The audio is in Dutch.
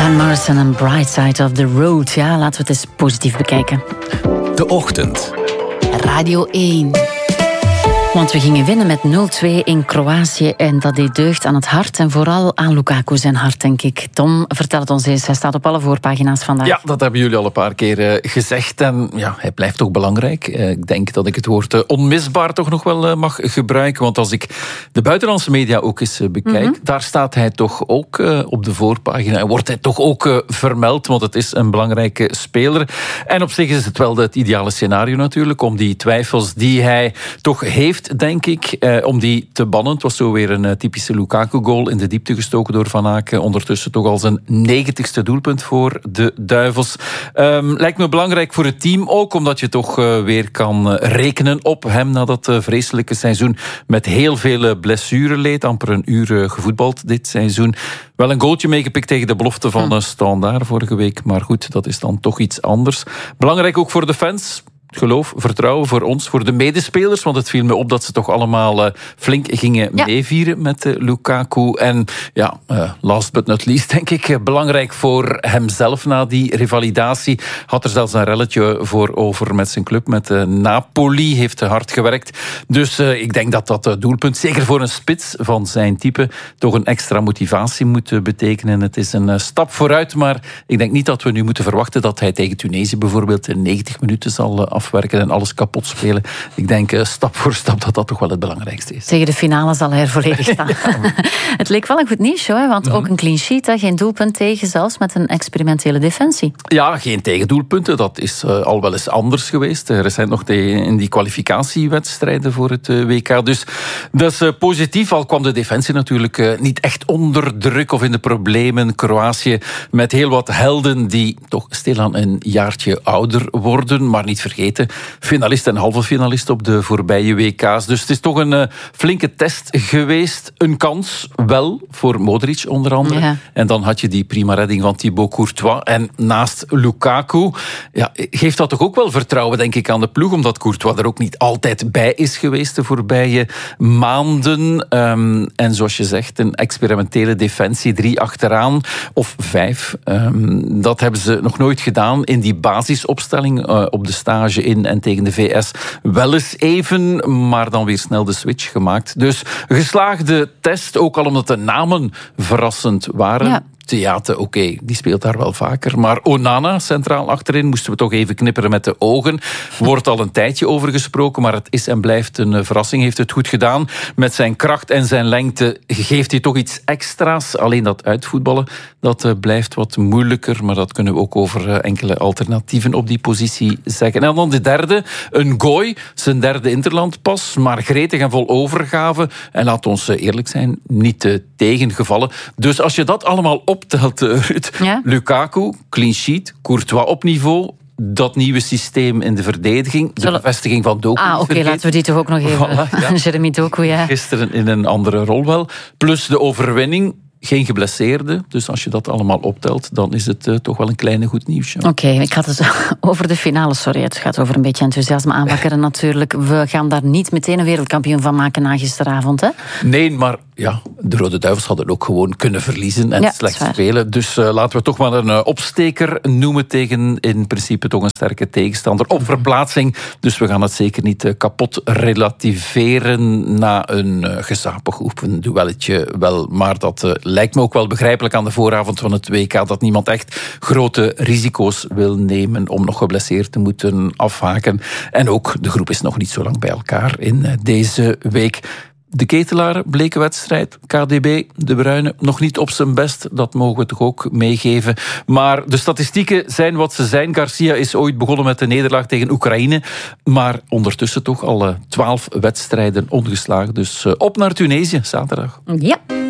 Van Morrison en Bright Side of the Road. Ja, laten we het eens positief bekijken. De Ochtend. Radio 1. Want we gingen winnen met 0-2 in Kroatië en dat deed deugd aan het hart en vooral aan Lukaku zijn hart, denk ik. Tom, vertel het ons eens. Hij staat op alle voorpagina's vandaag. Ja, dat hebben jullie al een paar keer gezegd. En ja, hij blijft toch belangrijk. Ik denk dat ik het woord onmisbaar toch nog wel mag gebruiken. Want als ik de buitenlandse media ook eens bekijk, daar staat hij toch ook op de voorpagina. En wordt hij toch ook vermeld, want het is een belangrijke speler. En op zich is het wel het ideale scenario natuurlijk, om die twijfels die hij toch heeft, denk ik, om die te bannen. Het was zo weer een typische Lukaku-goal in de diepte gestoken door Van Aken. Ondertussen toch al zijn 90ste doelpunt voor de Duivels. Lijkt me belangrijk voor het team ook, omdat je toch weer kan rekenen op hem na dat vreselijke seizoen met heel veel blessureleed. Amper een uur gevoetbald dit seizoen. Wel een goaltje meegepikt tegen de belofte van Standaard vorige week. Maar goed, dat is dan toch iets anders. Belangrijk ook voor de fans. Geloof, vertrouwen voor ons, voor de medespelers. Want het viel me op dat ze toch allemaal flink gingen meevieren met Lukaku. En ja, last but not least, denk ik, belangrijk voor hemzelf na die revalidatie. Had er zelfs een relletje voor over met zijn club, met Napoli. Heeft hard gewerkt. Dus ik denk dat dat doelpunt, zeker voor een spits van zijn type, toch een extra motivatie moet betekenen. Het is een stap vooruit, maar ik denk niet dat we nu moeten verwachten dat hij tegen Tunesië bijvoorbeeld 90 minuten zal afwerken en alles kapot spelen. Ik denk stap voor stap dat dat toch wel het belangrijkste is. Tegen de finale zal hij er volledig staan. Het leek wel een goed nieuws, hoor, want ook een clean sheet, geen doelpunt tegen, zelfs met een experimentele defensie. Ja, geen tegendoelpunten, dat is al wel eens anders geweest. Recent nog in die kwalificatiewedstrijden voor het WK. Dus dat is positief, al kwam de defensie natuurlijk niet echt onder druk of in de problemen. Kroatië met heel wat helden die toch stilaan een jaartje ouder worden, maar niet vergeten, finalist en halve finalist op de voorbije WK's. Dus het is toch een flinke test geweest. Een kans, wel, voor Modric onder andere. Ja. En dan had je die prima redding van Thibaut Courtois. En naast Lukaku, ja, geeft dat toch ook wel vertrouwen, denk ik, aan de ploeg, omdat Courtois er ook niet altijd bij is geweest de voorbije maanden. En zoals je zegt, een experimentele defensie, 3 achteraan, of 5. Dat hebben ze nog nooit gedaan in die basisopstelling op de stage in en tegen de VS wel eens even, maar dan weer snel de switch gemaakt. Dus geslaagde test, ook al omdat de namen verrassend waren. Ja. Theater, oké, die speelt daar wel vaker. Maar Onana, centraal achterin, moesten we toch even knipperen met de ogen. Wordt al een tijdje over gesproken, maar het is en blijft een verrassing. Heeft het goed gedaan. Met zijn kracht en zijn lengte geeft hij toch iets extra's. Alleen dat uitvoetballen, dat blijft wat moeilijker. Maar dat kunnen we ook over enkele alternatieven op die positie zeggen. En dan de derde, een Gooi. Zijn derde interland pas, maar gretig en vol overgave. En laat ons eerlijk zijn, niet tegengevallen. Dus als je dat allemaal optelt, Ruud. Ja? Lukaku, clean sheet, Courtois op niveau, dat nieuwe systeem in de verdediging, de bevestiging van Doku. Oké, laten we die toch ook nog even... Voilà, ja. Jeremy Doku, ja. Gisteren in een andere rol wel. Plus de overwinning. Geen geblesseerde, dus als je dat allemaal optelt, dan is het toch wel een kleine goed nieuwsje. Oké, ik had het over de finale. Sorry, het gaat over een beetje enthousiasme aanwakkeren natuurlijk. We gaan daar niet meteen een wereldkampioen van maken na gisteravond, hè? Nee, maar ja, de Rode Duivels hadden ook gewoon kunnen verliezen en slecht spelen. Dus laten we toch maar een opsteker noemen tegen in principe toch een sterke tegenstander op verplaatsing. Dus we gaan het zeker niet kapot relativeren na een gezapig oefenduelletje wel. Maar dat lijkt me ook wel begrijpelijk aan de vooravond van het WK, dat niemand echt grote risico's wil nemen om nog geblesseerd te moeten afhaken. En ook, de groep is nog niet zo lang bij elkaar in deze week. De Ketelaren, bleke wedstrijd. KDB, De Bruyne, nog niet op zijn best. Dat mogen we toch ook meegeven. Maar de statistieken zijn wat ze zijn. Garcia is ooit begonnen met de nederlaag tegen Oekraïne. Maar ondertussen toch al 12 wedstrijden ongeslagen. Dus op naar Tunesië, zaterdag. Ja.